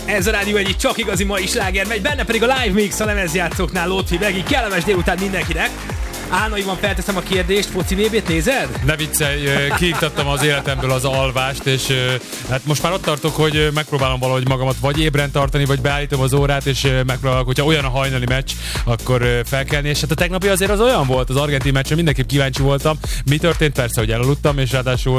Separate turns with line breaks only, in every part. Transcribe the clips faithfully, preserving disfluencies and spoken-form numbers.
Ez a Rádió egyik csak igazi mai sláger megy, benne pedig a Live Mix a lemezjátszóknál Lótfi Begi. Kellemes délután mindenkinek. Álnaiban felteszem a kérdést, foci vé bét nézed?
Ne viccelj, kiiktattam az életemből az alvást, és hát most már ott tartok, hogy megpróbálom valahogy magamat vagy ébren tartani, vagy beállítom az órát, és megpróbálok, hogyha olyan a hajnali meccs, akkor felkelni. És hát a tegnapi azért az olyan volt, az argentin meccsre mindenképp kíváncsi voltam. Mi történt? Persze, hogy elaludtam, és ráadásul,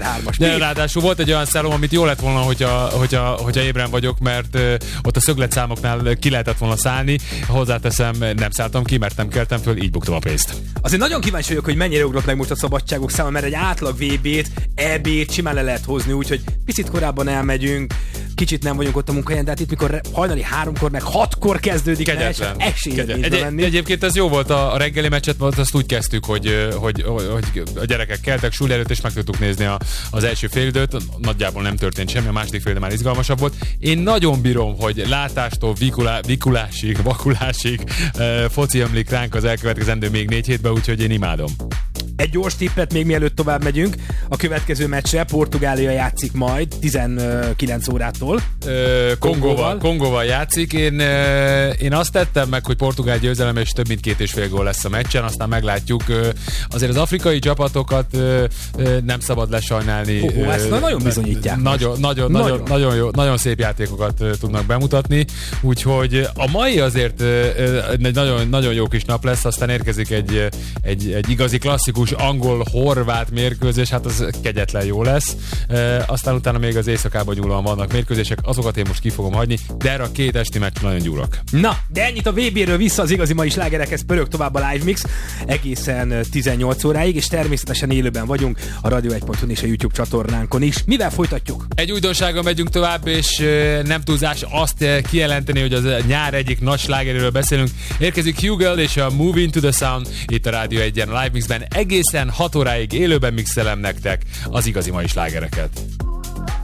de ráadásul volt egy olyan szálom, amit jó lett volna, hogyha, hogyha, hogyha ébren vagyok, mert ott a szögletszámoknál ki lehetett volna szállni. Hozzáteszem, nem szálltam ki, mert nem keltem föl, így buktam a pénzt.
Azért nagyon kíváncsi vagyok, hogy mennyire ugrott meg most a szabadságok száma, mert egy átlag vé bét, é bét simán le lehet hozni, úgyhogy picit korábban elmegyünk, kicsit nem vagyunk ott a munkahelyen, de hát itt mikor hajnali háromkor, meg hatkor kezdődik,
kegyetlen.
Esélyed nincs
Egy,
menni.
Egyébként ez jó volt, a, a reggeli meccset, volt, azt úgy kezdtük, hogy, hogy, hogy a gyerekek keltek suli előtt, és meg tudtuk nézni a, az első félidőt. Nagyjából nem történt semmi, a második félidő már izgalmasabb volt. Én nagyon bírom, hogy látástól vikulá, vikulásig, vakulásig uh, foci ömlik ránk az elkövetkezendő még négy hétben, úgyhogy én imádom.
Egy gyors tippet még mielőtt tovább megyünk. A következő meccsre Portugália játszik majd tizenkilenc órától.
Ö, Kongóval, Kongóval játszik. Én, én azt tettem meg, hogy portugál győzelem, és több mint két és fél gól lesz a meccsen, aztán meglátjuk. Azért az afrikai csapatokat nem szabad lesajnálni.
Ó, ó, ezt nagyon bizonyítják.
Nagyon, nagyon, nagyon. Nagyon, nagyon, jó, nagyon szép játékokat tudnak bemutatni, úgyhogy a mai azért egy nagyon, nagyon jó kis nap lesz, aztán érkezik egy, egy, egy igazi klasszikus angol-horvát mérkőzés, hát az kegyetlen jó lesz. E, aztán utána még az éjszakában nyúlóan vannak mérkőzések, azokat én most ki fogom hagyni, de erre a két esti meccs nagyon gyúrok.
Na, de ennyit a vé béről, vissza az igazi mai slágerekhez, pörög tovább a Live Mix egészen tizennyolc óráig, és természetesen élőben vagyunk a radio egy pont hu és a YouTube csatornánkon is. Mivel folytatjuk?
Egy újdonsággal megyünk tovább, és nem túlzás azt kijelenteni, hogy az nyár egyik nagy slágeréről beszélünk. Érkezik Hugel és a Move Into the Sound itt a Rádió egyen Live Mixben. Egészen hat óráig élőben mixelem nektek az igazi mai slágereket.